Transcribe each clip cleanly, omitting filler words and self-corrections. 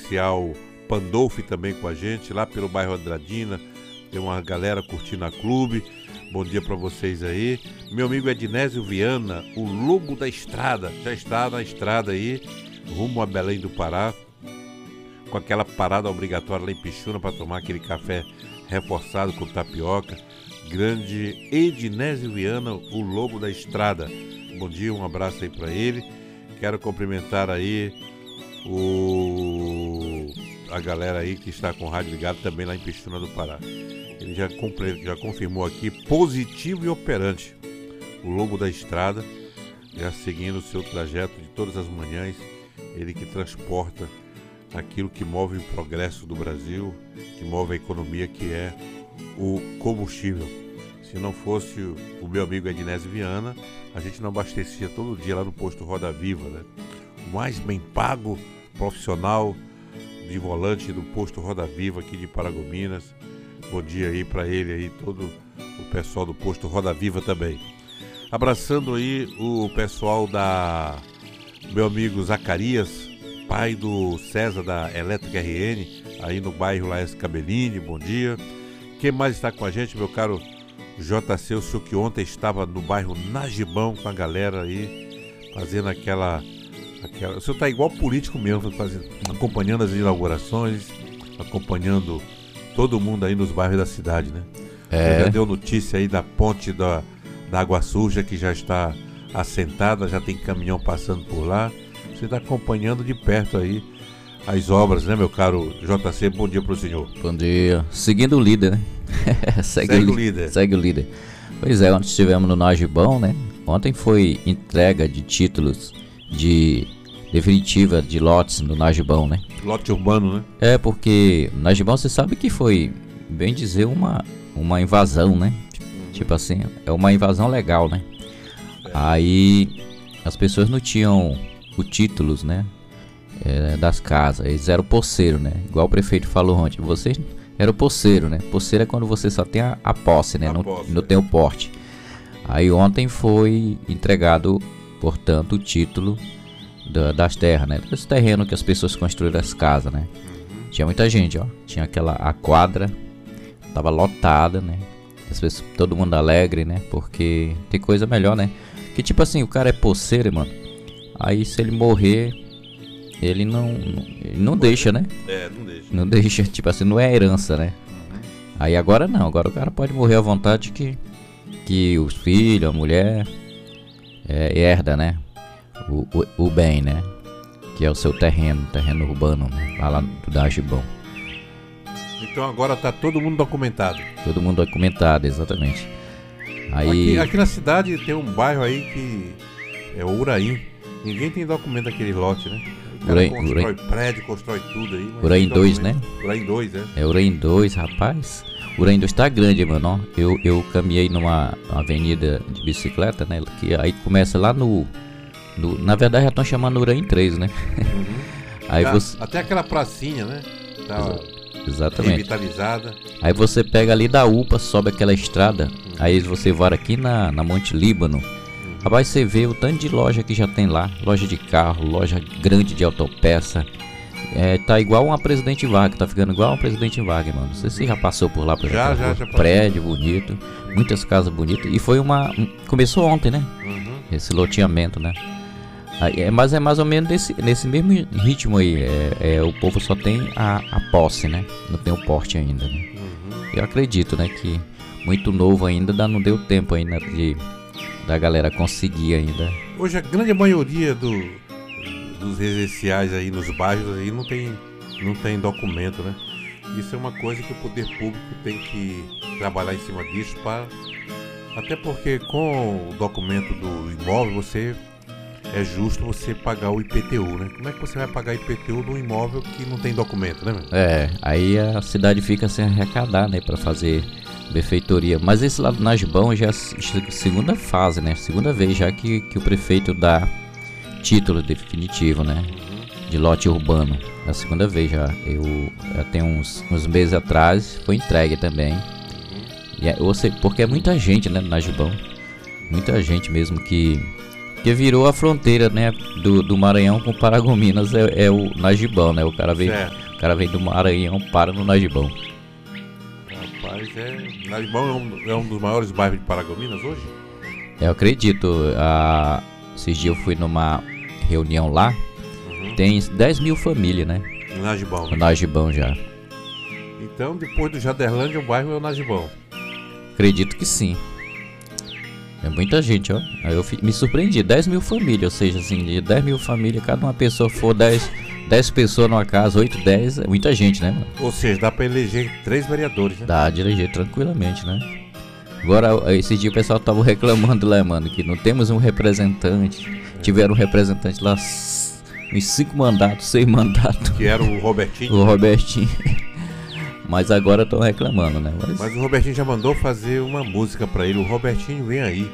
comercial Pandolfi também com a gente, lá pelo bairro Andradina. Tem uma galera curtindo a clube. Bom dia para vocês aí. Meu amigo Ednésio Viana, o Lobo da Estrada, já está na estrada aí, rumo a Belém do Pará, com aquela parada obrigatória lá em Pixuna para tomar aquele café reforçado com tapioca. Grande Ednésio Viana, o Lobo da Estrada. Bom dia, um abraço aí para ele. Quero cumprimentar aí a galera aí que está com o rádio ligado também lá em Pixuna do Pará. Ele já confirmou aqui, positivo e operante. O Lobo da Estrada, já seguindo o seu trajeto de todas as manhãs. Ele que transporta aquilo que move o progresso do Brasil, que move a economia, que é o combustível. Se não fosse o meu amigo Ednésio Viana, a gente não abastecia todo dia lá no posto Roda Viva, né? O mais bem pago profissional de volante do posto Roda Viva aqui de Paragominas. Bom dia aí para ele aí, todo o pessoal do posto Roda Viva também. Abraçando aí o pessoal da meu amigo Zacarias, pai do César da Elétrica RN, aí no bairro Laes Cabelini, bom dia. Quem mais está com a gente, meu caro JC, o senhor que ontem estava no bairro Najibão com a galera aí, fazendo aquela... O senhor está igual político mesmo, acompanhando as inaugurações, acompanhando todo mundo aí nos bairros da cidade, né? Já deu notícia aí da ponte da Água Suja, que já está assentada, já tem caminhão passando por lá. Você está acompanhando de perto aí as obras, né, meu caro JC? Bom dia para o senhor. Bom dia. Seguindo o líder, né? Segue o líder. Segue o líder. Pois é, ontem estivemos no Najibão, né? Ontem foi entrega de títulos definitiva de lotes no Najibão, né? Lote urbano, né? É, porque no Najibão você sabe que foi, bem dizer, uma invasão, né? Tipo assim, é uma invasão legal, né? Aí as pessoas não tinham os títulos, né? Das casas, eles eram posseiro, né? Igual o prefeito falou ontem, vocês eram posseiro, né? Posseiro é quando você só tem a posse, né? Não tem o porte. Aí ontem foi entregado, portanto, o título das terras, né? Esse terreno que as pessoas construíram as casas, né? Tinha muita gente, ó. Tinha a quadra, tava lotada, né? As pessoas, todo mundo alegre, né? Porque tem coisa melhor, né? Que tipo assim, o cara é posseiro, mano. Aí se ele morrer, ele não deixa, né? Não deixa. Não deixa, tipo assim, não é herança, né? Aí agora não, agora o cara pode morrer à vontade que os filhos, a mulher herda, né? O bem, né? Que é o seu terreno urbano, né? Lá do Najibão. Então agora tá todo mundo documentado. Todo mundo documentado, exatamente. Aí... Aqui na cidade tem um bairro aí que é o Uraim. Ninguém tem documento daquele lote, né? O cara constrói prédio, constrói tudo aí. Uraim 2, né? Uraim 2, né? É Uraim 2, rapaz. Uraim 2 tá grande, mano. Eu caminhei numa avenida de bicicleta, né? Que aí começa lá na verdade já estão chamando Uraim 3, né? Aí até aquela pracinha, né? Tá exatamente. Revitalizada. Aí você pega ali da UPA, sobe aquela estrada. Aí você vai aqui na Monte Líbano. Rapaz, você vê o tanto de loja que já tem lá. Loja de carro, loja grande de autopeça. Tá igual uma Presidente Vargas, tá ficando igual uma Presidente Vargas, mano. Não sei se você já passou por lá. Já prédio bonito, muitas casas bonitas. E foi começou ontem, né? Esse loteamento, né? Mas é mais ou menos nesse mesmo ritmo aí. O povo só tem a posse, né? Não tem o porte ainda, né? Eu acredito, né? Que muito novo ainda, não deu tempo ainda da galera conseguir ainda. Hoje a grande maioria dos residenciais aí nos bairros aí não tem documento, né? Isso é uma coisa que o poder público tem que trabalhar em cima disso, até porque com o documento do imóvel é justo você pagar o IPTU, né? Como é que você vai pagar IPTU num imóvel que não tem documento, né, meu? Aí a cidade fica sem arrecadar, né, pra fazer benfeitoria. Mas esse lá do Najibão já é a segunda fase, né? Segunda vez já que o prefeito dá título definitivo, né? De lote urbano. É a segunda vez já. Eu tenho uns meses atrás, foi entregue também. Porque é muita gente, né, no Najibão. Muita gente mesmo que Porque virou a fronteira, né? Do Maranhão com Paragominas é o Najibão, né? O cara vem do Maranhão, para no Najibão. Rapaz, Najibão é um dos maiores bairros de Paragominas hoje? Eu acredito. Esses dias eu fui numa reunião lá. Tem 10 mil famílias, né? No Najibão. No Najibão já. Então, depois do Jaderlândia, o bairro é o Najibão. Acredito que sim. É muita gente, ó. Aí eu me surpreendi. 10 mil famílias, ou seja, assim, de 10 mil famílias, cada uma pessoa for 10 pessoas numa casa, 8, 10, é muita gente, né, mano? Ou seja, dá pra eleger 3 vereadores, né? Dá de eleger tranquilamente, né? Agora, esse dia o pessoal tava reclamando lá, mano, que não temos um representante. Tiveram um representante lá, uns 5 mandatos, 6 mandatos. Que era o Robertinho. O Robertinho. Mas agora estão reclamando, né? Mas o Robertinho já mandou fazer uma música pra ele. O Robertinho vem aí.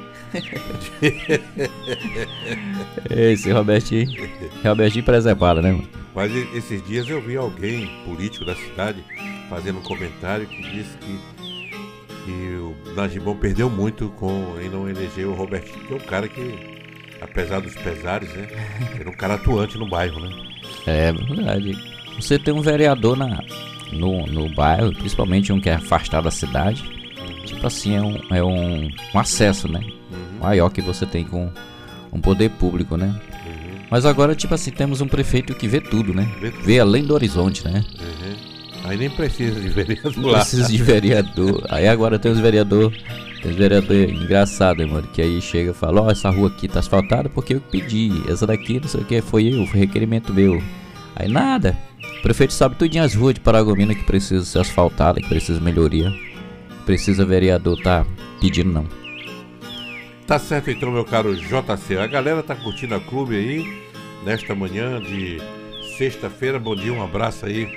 Esse Robertinho preservado, né, mano? Mas esses dias eu vi alguém, político da cidade, fazendo um comentário que disse que o Najibão perdeu muito em não eleger o Robertinho, que é um cara que, apesar dos pesares, né? Era um cara atuante no bairro, né? É verdade. Você tem um vereador no bairro, principalmente um que é afastado da cidade, tipo assim, é um acesso, né? Maior que você tem com um poder público, né? Mas agora, tipo assim, temos um prefeito que vê tudo, né? Vê além do horizonte, né? Aí nem precisa de vereador. Não precisa de vereador. Aí agora tem os vereador engraçado, hein, mano? Que aí chega e fala, ó, essa rua aqui tá asfaltada porque eu pedi. Essa daqui, não sei o que, foi requerimento meu. Aí nada. O prefeito sabe tudinho as ruas de Paragomina que precisa ser asfaltada, que precisa melhoria. Precisa vereador tá pedindo não. Tá certo então, meu caro JC. A galera tá curtindo a clube aí nesta manhã de sexta-feira. Bom dia, um abraço aí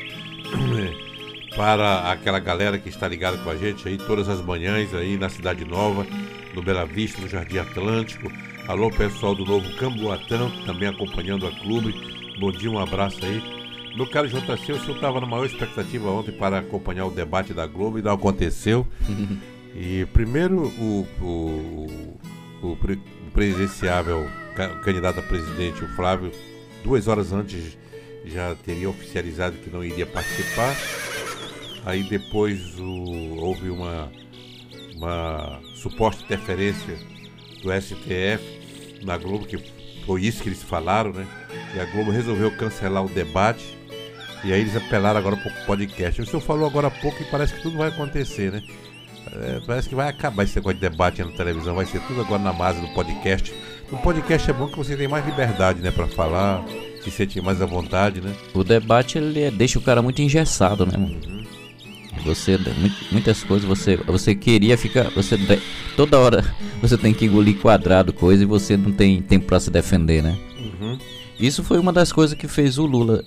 para aquela galera que está ligada com a gente aí todas as manhãs aí na Cidade Nova, no Bela Vista, no Jardim Atlântico. Alô, pessoal do Novo Camboatã, também acompanhando a clube. Bom dia, um abraço aí. Meu caro JC, o senhor estava na maior expectativa ontem para acompanhar o debate da Globo e não aconteceu. E primeiro o presidenciável candidato a presidente, o Flávio, 2 horas antes já teria oficializado que não iria participar. Aí depois houve uma suposta interferência do STF na Globo, que foi isso que eles falaram, né? E a Globo resolveu cancelar o debate. E aí eles apelaram agora para o podcast. O senhor falou agora há pouco e parece que tudo vai acontecer, né? Parece que vai acabar esse negócio de debate na televisão. Vai ser tudo agora na base do podcast. No podcast é bom que você tem mais liberdade, né? Para falar, se sentir mais à vontade, né? O debate, ele deixa o cara muito engessado, né, mano? Muitas coisas você queria ficar... Toda hora você tem que engolir quadrado coisa e você não tem tempo para se defender, né? Isso foi uma das coisas que fez o Lula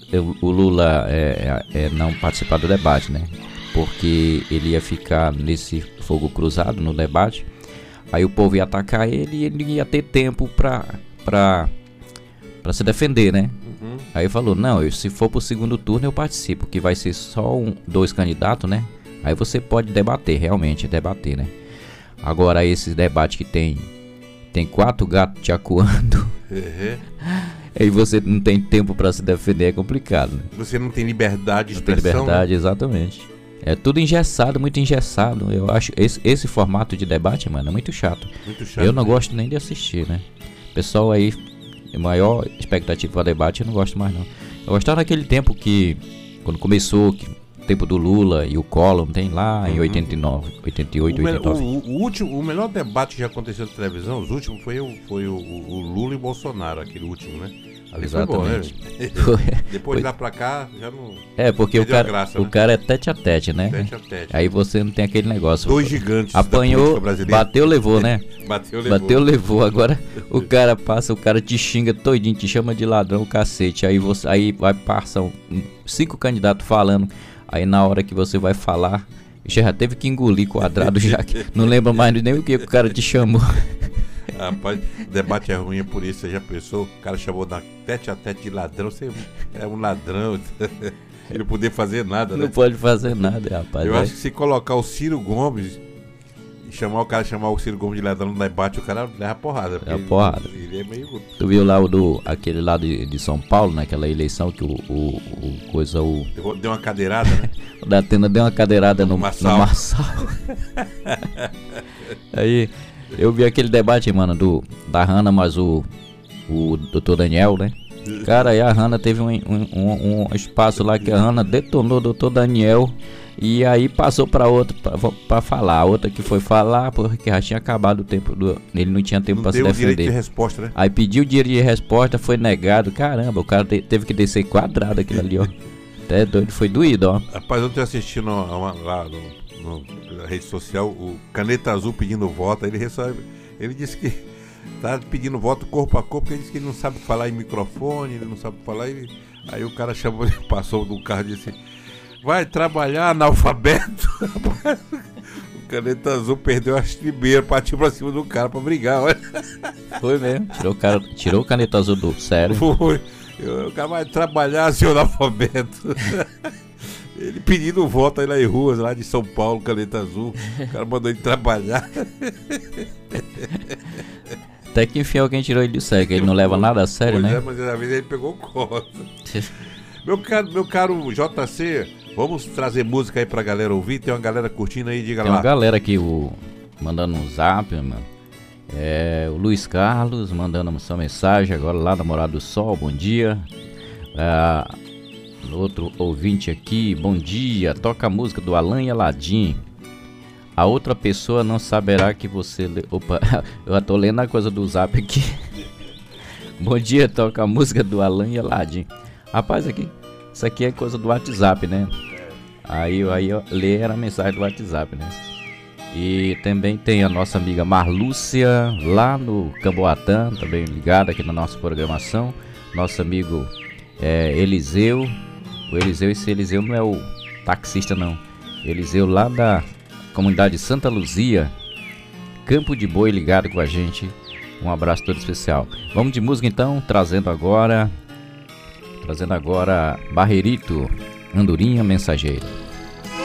não participar do debate, né? Porque ele ia ficar nesse fogo cruzado no debate, aí o povo ia atacar ele e ele ia ter tempo pra se defender, né? Aí falou, não, se for pro segundo turno eu participo, que vai ser só 2 candidatos, né? Aí você pode debater, realmente, né? Agora esse debate que tem 4 gatos te acuando... Aí você não tem tempo pra se defender, é complicado, né? Você não tem liberdade de expressão. Não tem liberdade, né? Exatamente. É tudo engessado, muito engessado. Eu acho esse formato de debate, mano, é muito chato. Muito chato. Eu não gosto nem de assistir, né? Pessoal aí, maior expectativa para debate, eu não gosto mais não. Eu gostava naquele tempo que, quando começou, tempo do Lula e o Collor, tem lá em 89, 88, 89. O melhor debate que já aconteceu na televisão, os últimos, foi o Lula e Bolsonaro, aquele último, né? Ali Exatamente. Foi bom, né? Depois de lá pra cá, já não... porque o cara é tete a tete, né? Tete a tete. Aí você não tem aquele negócio. 2 gigantes apanhou, bateu, levou, né? Bateu, levou. Agora o cara passa, o cara te xinga todinho, te chama de ladrão, cacete. Aí vai passar 5 candidatos falando. Aí na hora que você vai falar, já teve que engolir quadrado, já que não lembra mais nem o que o cara te chamou. Rapaz, debate é ruim, é por isso. Você já pensou? O cara chamou na tete a tete de ladrão. Você é um ladrão. Ele não podia fazer nada, né? Não pode fazer nada, rapaz. Eu acho que se colocar o Ciro Gomes chamar o Ciro Gomes de ladrão no debate, o cara leva porrada. É porrada. Ele é meio... Tu viu lá aquele lá de São Paulo, naquela eleição que Deu uma cadeirada, né? O Datena deu uma cadeirada no Marçal. Aí eu vi aquele debate, mano, da Hanna, mas o Dr. Daniel, né? Cara, aí a Hanna teve um espaço lá que a Hanna detonou o Dr. Daniel. E aí passou pra outra pra falar. A outra que foi falar, porque já tinha acabado o tempo ele não tinha tempo pra se defender. Deu direito de resposta, né? Aí pediu o direito de resposta, foi negado. Caramba, o cara teve que descer quadrado aquilo ali, ó. Até doido, foi doído, ó. Rapaz, eu tô assistindo lá na rede social o Caneta Azul pedindo voto. Ele disse que tá pedindo voto corpo a corpo, porque ele disse que ele não sabe falar em microfone, ele não sabe falar. Aí o cara chamou, passou do carro e disse: vai trabalhar, analfabeto. O Caneta Azul perdeu as tribeiras, partiu pra cima do cara pra brigar, olha. Foi mesmo, tirou o Caneta Azul do sério. Foi. O cara vai trabalhar, seu analfabeto. Ele pedindo voto aí nas ruas, lá de São Paulo, Caneta Azul. O cara mandou ele trabalhar. Até que enfim alguém tirou ele do sério, que ele não leva nada a sério, pois né? É, mas às vezes ele pegou costa. Meu caro JC, vamos trazer música aí pra galera ouvir. Tem uma galera curtindo aí, diga lá. Tem uma galera aqui mandando um zap, mano. O Luiz Carlos mandando sua mensagem agora lá da Morada do Sol, bom dia. Outro ouvinte aqui, bom dia, toca a música do Alan e Aladim. A outra pessoa não saberá que você... Opa, eu já tô lendo a coisa do zap aqui. Bom dia, toca a música do Alan e Aladim. Rapaz, isso aqui é coisa do WhatsApp, né? Aí eu ler a mensagem do WhatsApp, né? E também tem a nossa amiga Marlúcia, lá no Camboatã, também ligada aqui na nossa programação. Nosso amigo Eliseu. O Eliseu, esse Eliseu não é o taxista, não. Eliseu lá da comunidade Santa Luzia, Campo de Boi, ligado com a gente. Um abraço todo especial. Vamos de música então, trazendo agora Barreirito, Andorinha Mensageiro.